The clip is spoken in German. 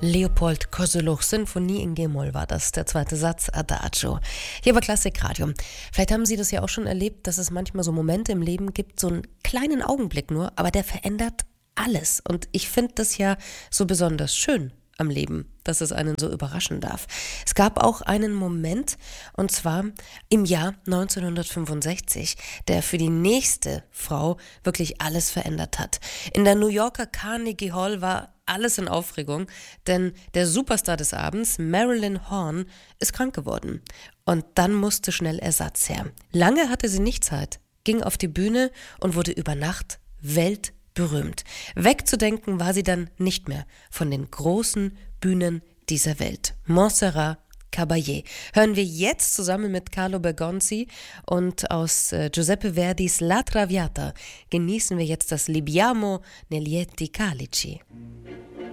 Leopold Kozeluch, Sinfonie in G-Moll war das, der zweite Satz, Adagio. Hier bei Klassikradio. Vielleicht haben Sie das ja auch schon erlebt, dass es manchmal so Momente im Leben gibt, so einen kleinen Augenblick nur, aber der verändert alles. Und ich finde das ja so besonders schön am Leben, dass es einen so überraschen darf. Es gab auch einen Moment, und zwar im Jahr 1965, der für die nächste Frau wirklich alles verändert hat. In der New Yorker Carnegie Hall war alles in Aufregung, denn der Superstar des Abends, Marilyn Horne, ist krank geworden. Und dann musste schnell Ersatz her. Lange hatte sie nicht Zeit, ging auf die Bühne und wurde über Nacht weltberühmt. Wegzudenken war sie dann nicht mehr von den großen Bühnen dieser Welt. Montserrat Caballé hören wir jetzt zusammen mit Carlo Bergonzi, und aus Giuseppe Verdis La Traviata genießen wir jetzt das Libiamo nei lieti calici.